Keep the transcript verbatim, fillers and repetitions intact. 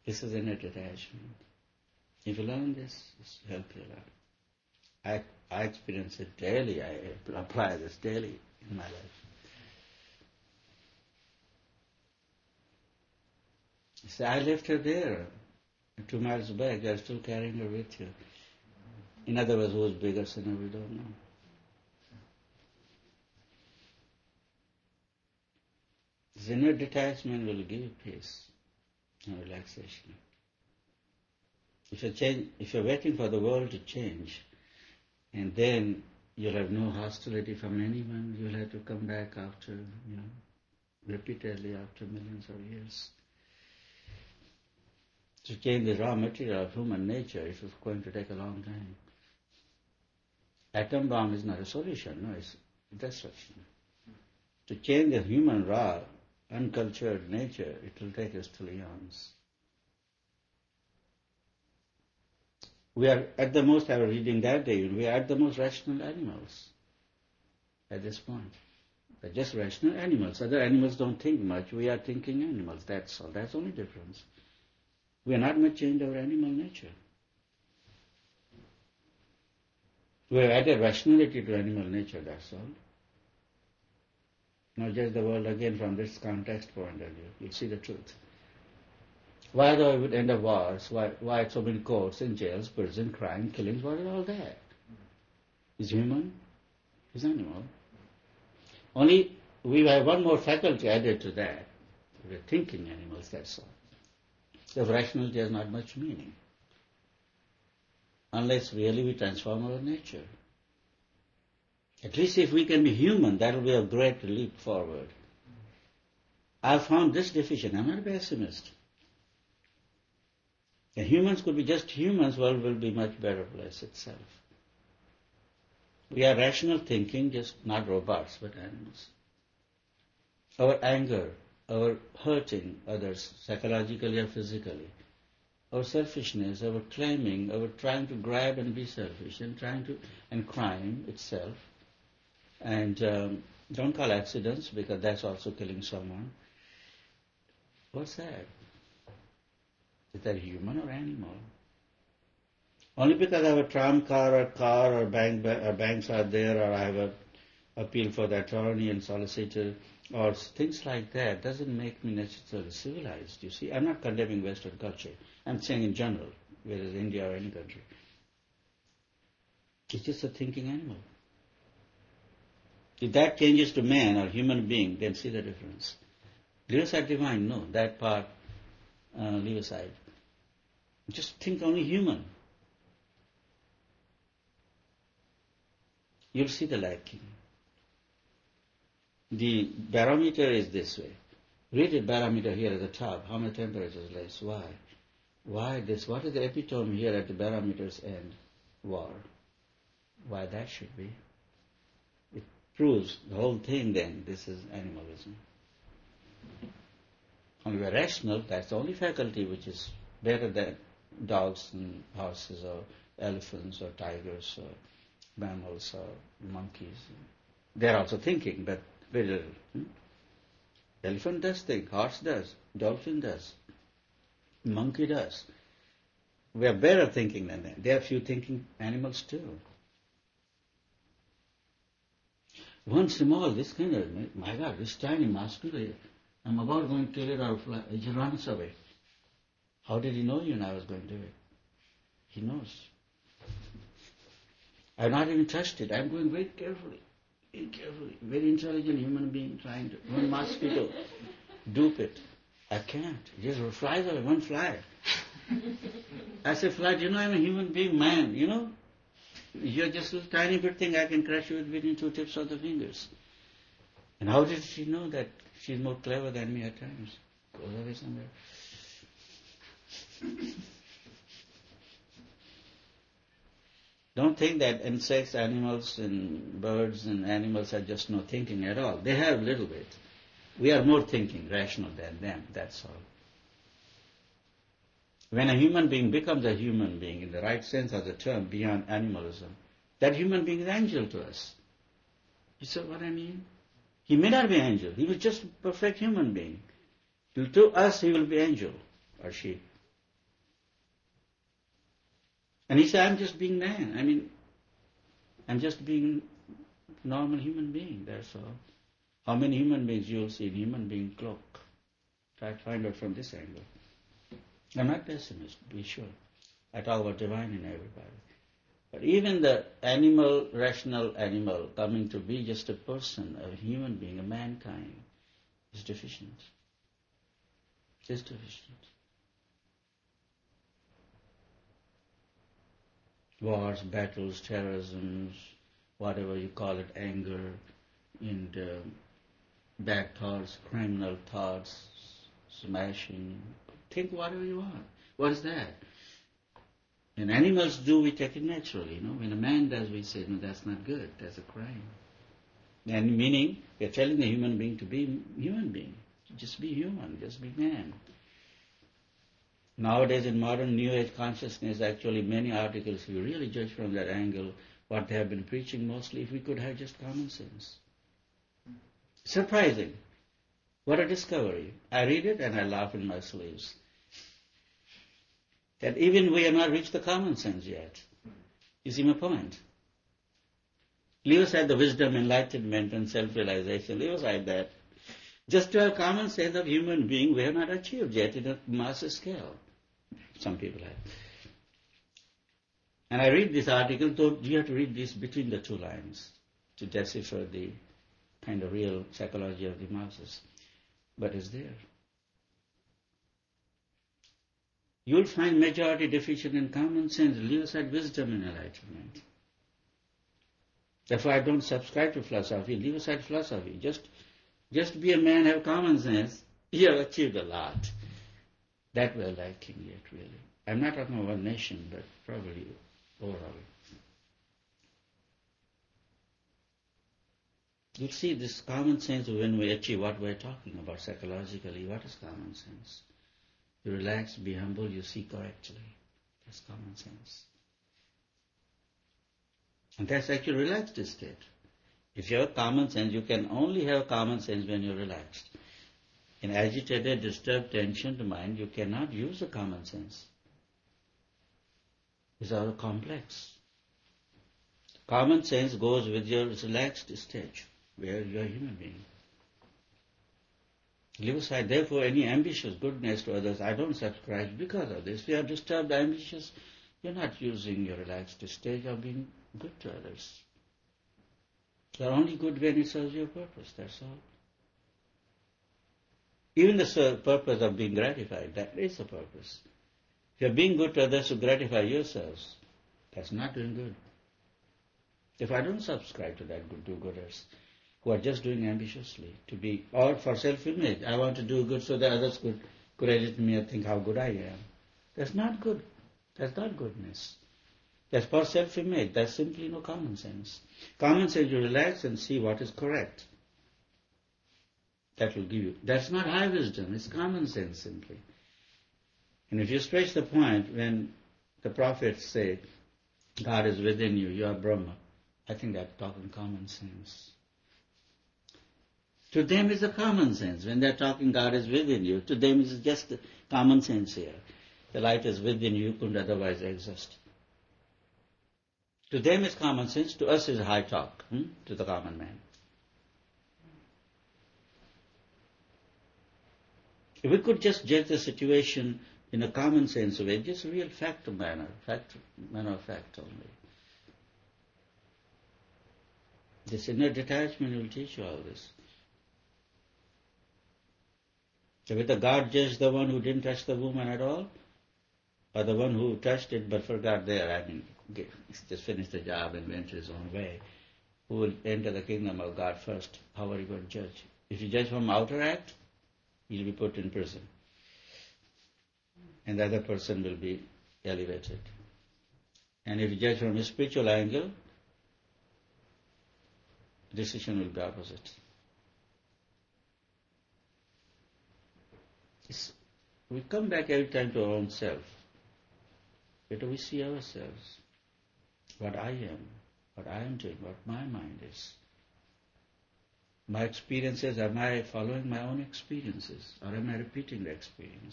This is inner detachment. If you learn this, this will help you a lot. I, I experience it daily. I apply this daily in my life. You say, I left her there. Two miles back, you are still carrying her with you. In other words, who's bigger sinner, we don't know. This inner detachment will give you peace and relaxation. If you change, if you're waiting for the world to change, and then you'll have no hostility from anyone, you'll have to come back after, you know, repeatedly after millions of years. To change the raw material of human nature, it is going to take a long time. Atom bomb is not a solution, no, it's destruction. To change the human raw, uncultured nature, it will take us till eons. We are at the most, I was reading that day, we are at the most rational animals at this point. They're just rational animals. Other animals don't think much. We are thinking animals, that's all. That's the only difference. We are not much changed our animal nature. We have added rationality to animal nature, that's all. Now judge the world again from this context point of view. You'll see the truth. Why do we would end up wars? Why, why so many courts and jails, prison, crime, killings? What is all that? Is human? Is animal? Only we have one more faculty added to that. We're thinking animals, that's all. So rationality has not much meaning. Unless really we transform our nature. At least if we can be human, that will be a great leap forward. I've found this deficient. I'm not a pessimist. If humans could be just humans, world will be much better place itself. We are rational thinking, just not robots, but animals. Our anger, our hurting others, psychologically or physically, our selfishness, our claiming, our trying to grab and be selfish, and trying to, and crime itself, and um, don't call accidents because that's also killing someone. What's that? Is that human or animal? Only because I have a tram car or car or bank, or banks are there, or I have a appeal for the attorney and solicitor, or things like that, doesn't make me necessarily civilized, you see. I'm not condemning Western culture. I'm saying in general, whether it's India or any country. It's just a thinking animal. If that changes to man or human being, then see the difference. Leave aside divine, no, that part, uh, leave aside. Just think only human. You'll see the lacking. The barometer is this way. Read the barometer here at the top. How many temperatures less? Why? Why this? What is the epitome here at the barometer's end? War. Why that should be? It proves the whole thing then. This is animalism. Only we are rational. That's the only faculty which is better than dogs and horses or elephants or tigers or mammals or monkeys. They are also thinking, but very little. Hmm? Elephant does think, horse does, dolphin does, monkey does. We are better thinking than them. There are few thinking animals too. One small, this kind of, my God, this tiny mosquito, I'm about going to kill it or fly, it runs away. How did he know you and I was going to do it? He knows. I've not even touched it. I'm going very carefully, very carefully. Very intelligent human being trying to, one mosquito, dupe it. I can't. It just flies away, one fly. I say, fly, do you know I'm a human being, man, you know? You're just a little tiny bit thing, I can crush you with between two tips of the fingers. And how did she know that she's more clever than me at times? Goes away somewhere. Don't think that insects, animals, and birds and animals are just no thinking at all. They have a little bit. We are more thinking, rational than them, that's all. When a human being becomes a human being, in the right sense of the term, beyond animalism, that human being is angel to us. You see what I mean? He may not be angel. He was just a perfect human being. To us, he will be angel or she. And he said, I'm just being man. I mean, I'm just being normal human being, that's all. How many human beings you'll see in human being cloak? Try to find out from this angle. I'm not pessimist, be sure. I talk about divine in everybody. But even the animal, rational animal, coming to be just a person, a human being, a mankind, is deficient. Is deficient. Wars, battles, terrorism, whatever you call it, anger, and uh, bad thoughts, criminal thoughts, smashing. Think whatever you want. What is that? When animals do, we take it naturally. You know, when a man does, we say, no, that's not good. That's a crime. And meaning, we are telling the human being to be human being. Just be human. Just be man. Nowadays, in modern New Age consciousness, actually many articles, if you really judge from that angle, what they have been preaching mostly, if we could have just common sense. Surprising. What a discovery. I read it and I laugh in my sleeves. That even we have not reached the common sense yet. You see my point? Leave aside the wisdom, enlightenment and self-realization. Leave aside that. Just to have common sense of human being, we have not achieved yet in a mass scale. Some people have. And I read this article, though you have to read this between the two lines to decipher the kind of real psychology of the masses. But it's there. You'll find majority deficient in common sense. Leave aside wisdom and enlightenment. Therefore, I don't subscribe to philosophy. Leave aside philosophy. Just, just be a man, have common sense. You have achieved a lot. That we're lacking yet, really. I'm not talking about one nation, but probably overall. You'll see this common sense when we achieve what we're talking about psychologically. What is common sense? You relax, be humble, you see correctly. That's common sense. And that's actually relaxed state. If you have common sense, you can only have common sense when you're relaxed. In agitated, disturbed, tensioned mind, you cannot use the common sense. It's all complex. Common sense goes with your relaxed stage, where you're a human being. Leave aside, therefore, any ambitious goodness to others. I don't subscribe because of this. If you are disturbed, ambitious, you're not using your relaxed stage of being good to others. You're only good when it serves your purpose, that's all. Even the purpose of being gratified, that is the purpose. If you're being good to others to gratify yourselves, that's not doing good. If I don't subscribe to that good do-gooders, who are just doing ambitiously to be, or for self-image, I want to do good so that others could credit me and think how good I am. That's not good. That's not goodness. That's for self-image. That's simply no common sense. Common sense, you relax and see what is correct. That will give you. That's not high wisdom. It's common sense simply. And if you stretch the point, when the prophets say, God is within you, you are Brahma, I think that's talking common sense. To them it's a common sense. When they're talking God is within you, to them it's just common sense here. The light is within you, you couldn't otherwise exist. To them it's common sense, to us it's high talk, hmm? to the common man. If we could just judge the situation in a common sense way, just real fact manner, fact, manner of fact only. This inner detachment will teach you all this. So will the God judge the one who didn't touch the woman at all? Or the one who touched it but forgot there, I mean, just finished the job and went his own way? Who will enter the kingdom of God first? How are you going to judge? If you judge from outer act, you'll be put in prison. And the other person will be elevated. And if you judge from a spiritual angle, the decision will be opposite. It's, we come back every time to our own self. Where do we see ourselves? What I am, what I am doing, what my mind is. My experiences, am I following my own experiences or am I repeating the experience?